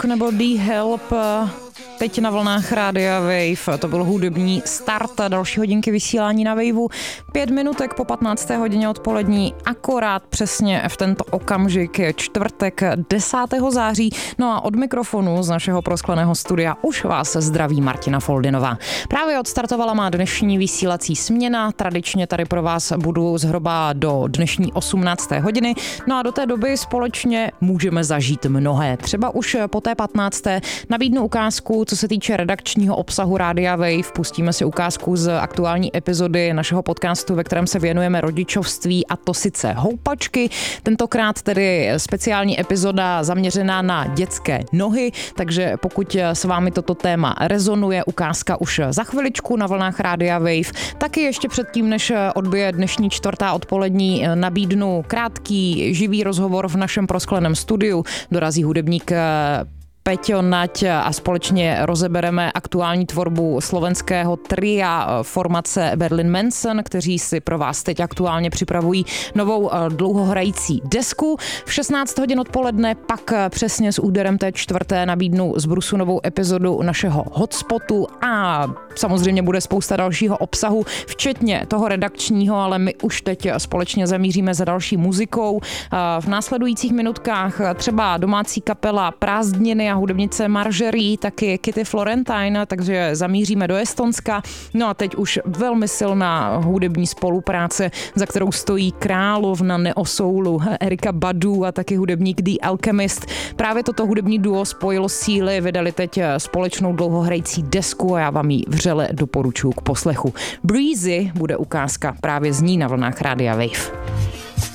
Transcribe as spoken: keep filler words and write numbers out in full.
Rock nebo The Help. Teď na vlnách Rádia Wave, to byl hudební start další hodinky vysílání na Waveu. Pět minutek po patnácté hodině odpolední, akorát přesně v tento okamžik je čtvrtek desátého září. No a od mikrofonu z našeho proskleného studia už vás zdraví Martina Foldinová. Právě odstartovala má dnešní vysílací směna, tradičně tady pro vás budu zhruba do dnešní osmnácté hodiny. No a do té doby společně můžeme zažít mnohé. Třeba už po té patnácté nabídnu ukázku, co se týče redakčního obsahu Rádia Wave. Pustíme si ukázku z aktuální epizody našeho podcastu, ve kterém se věnujeme rodičovství, a to sice houpačky. Tentokrát tedy speciální epizoda zaměřená na dětské nohy, takže pokud s vámi toto téma rezonuje, ukázka už za chviličku na vlnách Rádia Wave. Taky ještě předtím, než odbije dnešní čtvrtá odpolední, nabídnu krátký živý rozhovor v našem proskleném studiu. Dorazí hudebník Peťo Nať a společně rozebereme aktuální tvorbu slovenského tria formace Berlin Manson, kteří si pro vás teď aktuálně připravují novou dlouhohrající desku. V šestnáct hodin odpoledne pak přesně s úderem té čtvrté nabídnu z brusu novou epizodu našeho hotspotu a samozřejmě bude spousta dalšího obsahu, včetně toho redakčního, ale my už teď společně zamíříme za další muzikou. V následujících minutkách třeba domácí kapela Prázdniny a hudebnice Marjorie, taky Kitty Florentine, takže zamíříme do Estonska. No a teď už velmi silná hudební spolupráce, za kterou stojí královna neosoulu Erika Badu a taky hudebník The Alchemist. Právě toto hudební duo spojilo síly, vydali teď společnou dlouhohrající desku a já vám ji vřele doporučuji k poslechu. Breezy bude ukázka právě z ní na vlnách Rádia Wave.